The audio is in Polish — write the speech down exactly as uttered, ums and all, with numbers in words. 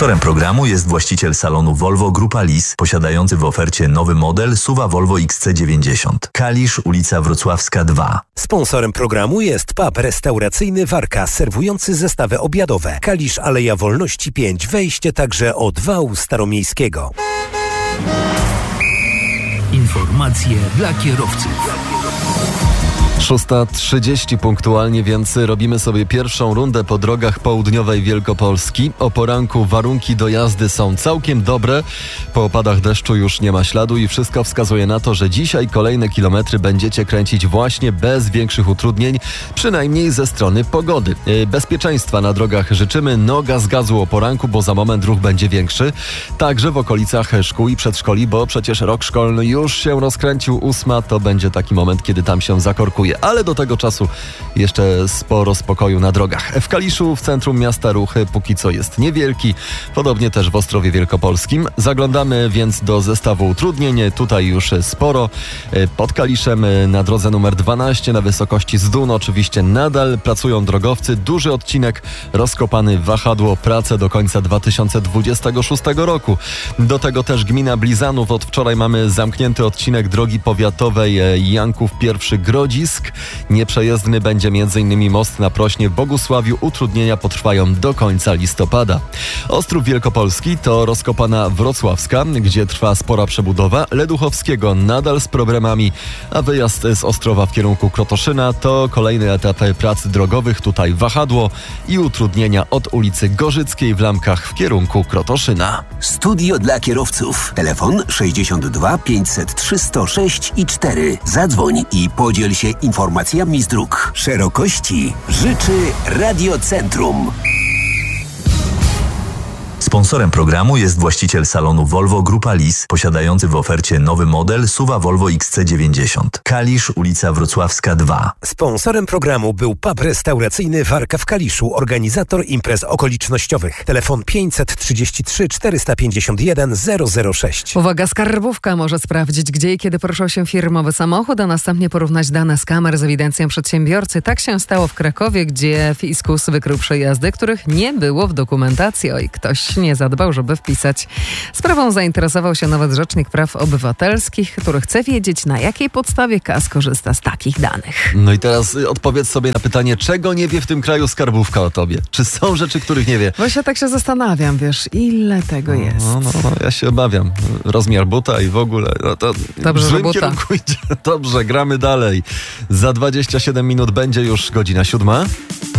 Sponsorem programu jest właściciel salonu Volvo Grupa Lis, posiadający w ofercie nowy model S U V-a Volvo X C dziewięćdziesiąt. Kalisz, ulica Wrocławska dwa. Sponsorem programu jest pub restauracyjny Warka, serwujący zestawy obiadowe. Kalisz, Aleja Wolności pięć, wejście także od wału staromiejskiego. Informacje dla kierowców. szósta trzydzieści punktualnie, więc robimy sobie pierwszą rundę po drogach południowej Wielkopolski. O poranku warunki do jazdy są całkiem dobre. Po opadach deszczu już nie ma śladu i wszystko wskazuje na to, że dzisiaj kolejne kilometry będziecie kręcić właśnie bez większych utrudnień, przynajmniej ze strony pogody. Bezpieczeństwa na drogach życzymy. No gaz gazu o poranku, bo za moment ruch będzie większy. Także w okolicach szkół i przedszkoli, bo przecież rok szkolny już się rozkręcił. Ósma to będzie taki moment, kiedy tam się zakorkuje. Ale do tego czasu jeszcze sporo spokoju na drogach. W Kaliszu, w centrum miasta, ruch póki co jest niewielki. Podobnie też w Ostrowie Wielkopolskim. Zaglądamy więc do zestawu utrudnień. Tutaj już sporo. Pod Kaliszem na drodze numer dwanaście na wysokości Zdun oczywiście nadal pracują drogowcy. Duży odcinek rozkopany wahadło. Prace do końca dwa tysiące dwudziestego szóstego roku. Do tego też gmina Blizanów. Od wczoraj mamy zamknięty odcinek drogi powiatowej Janków I Grodzisk. Nieprzejezdny będzie m.in. most na Prośnie w Bogusławiu. Utrudnienia potrwają do końca listopada. Ostrów Wielkopolski to rozkopana Wrocławska, gdzie trwa spora przebudowa. Leduchowskiego nadal z problemami, a wyjazd z Ostrowa w kierunku Krotoszyna to kolejny etap prac drogowych. Tutaj wahadło i utrudnienia od ulicy Gorzyckiej w Lamkach w kierunku Krotoszyna. Studio dla kierowców. Telefon sześćdziesiąt dwa pięćset trzy sto sześć i cztery. Zadzwoń i podziel się informacjami z dróg. Szerokości życzy Radiocentrum. Sponsorem programu jest właściciel salonu Volvo Grupa Lis, posiadający w ofercie nowy model S U V-a Volvo X C dziewięćdziesiąt. Kalisz, ulica Wrocławska dwa. Sponsorem programu był pub restauracyjny Warka w Kaliszu, organizator imprez okolicznościowych. Telefon pięćset trzydzieści trzy czterysta pięćdziesiąt jeden zero zero sześć. Uwaga, skarbówka może sprawdzić, gdzie i kiedy poruszał się firmowy samochód, a następnie porównać dane z kamer z ewidencją przedsiębiorcy. Tak się stało w Krakowie, gdzie fiskus wykrył przejazdy, których nie było w dokumentacji. Oj, ktoś nie zadbał, żeby wpisać. Sprawą zainteresował się nawet Rzecznik Praw Obywatelskich, który chce wiedzieć, na jakiej podstawie K A S korzysta z takich danych. No i teraz odpowiedz sobie na pytanie, czego nie wie w tym kraju skarbówka o tobie? Czy są rzeczy, których nie wie? Właśnie tak się zastanawiam, wiesz, ile tego no, jest. No, no, no, ja się obawiam. Rozmiar buta i w ogóle. No to Dobrze, w złym buta. kierunku idzie. Dobrze, gramy dalej. Za dwadzieścia siedem minut będzie już godzina siódma.